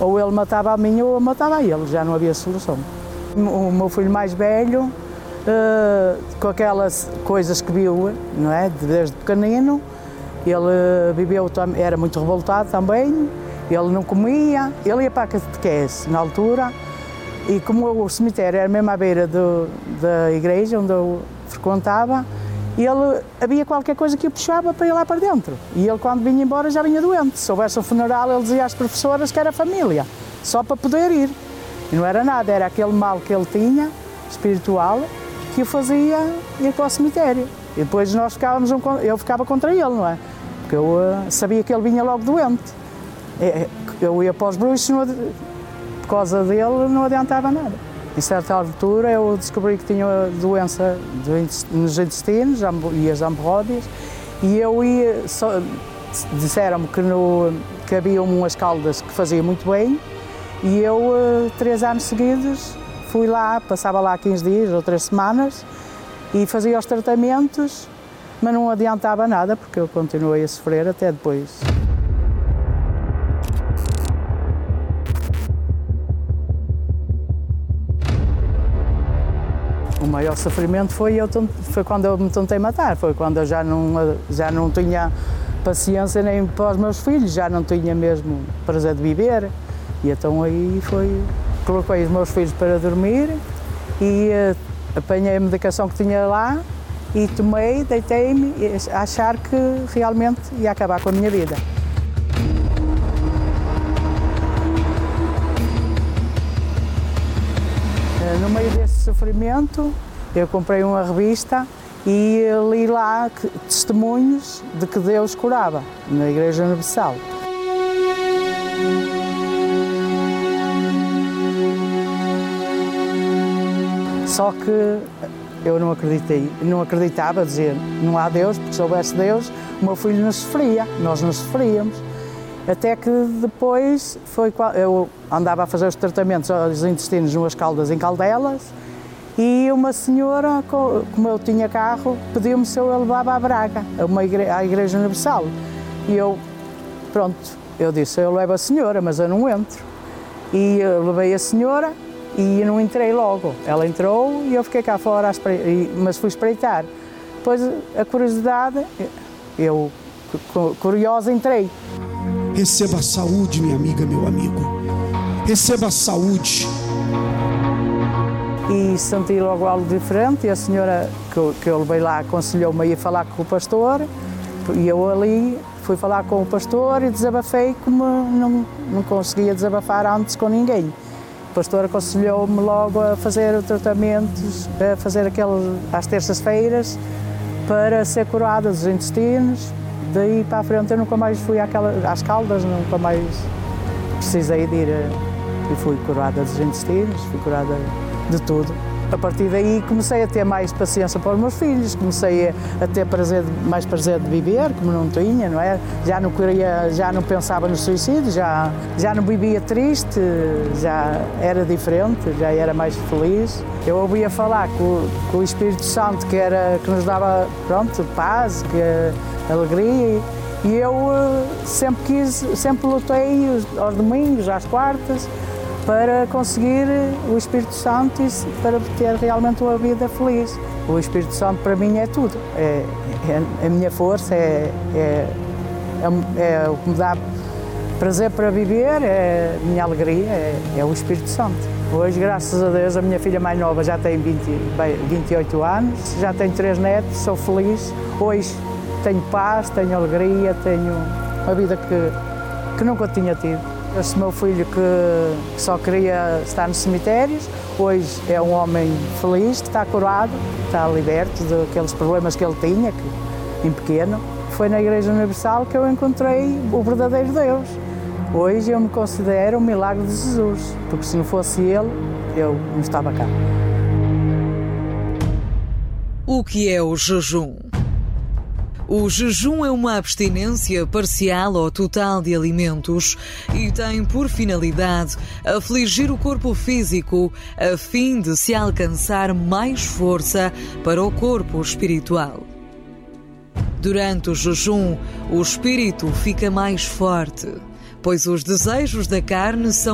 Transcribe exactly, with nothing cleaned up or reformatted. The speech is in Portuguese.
ou ele matava a mim ou eu matava a ele, já não havia solução. O meu filho mais velho, uh, com aquelas coisas que viu, não é, desde pequenino, ele viveu, era muito revoltado também, ele não comia, ele ia para a catequese na altura, e como o cemitério era mesmo à beira do, da igreja onde eu frequentava, ele, havia qualquer coisa que o puxava para ir lá para dentro. E ele, quando vinha embora, já vinha doente. Se houvesse um funeral, ele dizia às professoras que era família, só para poder ir. E não era nada, era aquele mal que ele tinha, espiritual, que o fazia ir para o cemitério. E depois nós ficávamos, um, eu ficava contra ele, não é? Porque eu uh, sabia que ele vinha logo doente. Eu ia para os bruxos, não, por causa dele não adiantava nada. Em certa altura eu descobri que tinha doença nos intestinos e as hemorroidas, e eu ia, só, disseram-me que, no, que havia umas caldas que fazia muito bem, e eu, três anos seguidos, fui lá, passava lá quinze dias ou três semanas, e fazia os tratamentos, mas não adiantava nada, porque eu continuei a sofrer até depois. O maior sofrimento foi, eu, foi quando eu me tentei matar, foi quando eu já não, já não tinha paciência nem para os meus filhos, já não tinha mesmo prazer de viver. E então aí foi, coloquei os meus filhos para dormir e uh, apanhei a medicação que tinha lá e tomei, deitei-me a achar que realmente ia acabar com a minha vida. Uh, no meio desse sofrimento, eu comprei uma revista e li lá que, testemunhos de que Deus curava na Igreja Universal. Só que eu não acreditei, não acreditava, dizer, não há Deus, porque se houvesse Deus, o meu filho não sofria, nós não sofríamos. Até que depois, foi, eu andava a fazer os tratamentos aos intestinos numas caldas em Caldelas, e uma senhora, como eu tinha carro, pediu-me se eu levava a Braga, a uma igre, à Igreja Universal. E eu, pronto, eu disse, eu levo a senhora, mas eu não entro. E eu levei a senhora, e não entrei logo. Ela entrou e eu fiquei cá fora, mas fui espreitar. Depois, a curiosidade, eu, curiosa, entrei. Receba a saúde, minha amiga, meu amigo. Receba a saúde. E senti logo algo diferente, e a senhora que eu, que eu levei lá aconselhou-me a ir falar com o pastor, e eu ali fui falar com o pastor e desabafei como não, não conseguia desabafar antes com ninguém. O pastor aconselhou-me logo a fazer tratamentos, a fazer aquele às terças-feiras para ser curada dos intestinos. Daí para a frente eu nunca mais fui àquela, às caldas, nunca mais precisei de ir. E fui curada dos intestinos, fui curada de tudo. A partir daí comecei a ter mais paciência para os meus filhos, comecei a ter prazer, mais prazer de viver, como não tinha, não é? Já não queria, já não pensava no suicídio, já, já não vivia triste, já era diferente, já era mais feliz. Eu ouvia falar com, com o Espírito Santo, que, era, que nos dava, pronto, paz, que, alegria, e eu sempre quis, sempre lutei aos domingos, às quartas, para conseguir o Espírito Santo e para ter realmente uma vida feliz. O Espírito Santo para mim é tudo, é, é a minha força, é, é, é, é o que me dá prazer para viver, é a minha alegria, é, é o Espírito Santo. Hoje, graças a Deus, a minha filha mais nova já tem vinte, vinte e oito anos, já tenho três netos, sou feliz. Hoje tenho paz, tenho alegria, tenho uma vida que, que nunca tinha tido. Esse meu filho que só queria estar nos cemitérios, hoje é um homem feliz, que está curado, está liberto daqueles problemas que ele tinha, que, em pequeno. Foi na Igreja Universal que eu encontrei o verdadeiro Deus. Hoje eu me considero um milagre de Jesus, porque se não fosse Ele, eu não estava cá. O que é o jejum? O jejum é uma abstinência parcial ou total de alimentos e tem por finalidade afligir o corpo físico a fim de se alcançar mais força para o corpo espiritual. Durante o jejum, o espírito fica mais forte, pois os desejos da carne são